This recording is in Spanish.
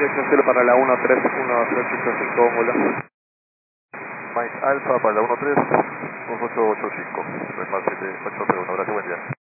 Dirección cielo para la 131385 Angola. Mike Alfa para la 13, 2885, 7801, gracias, buen día.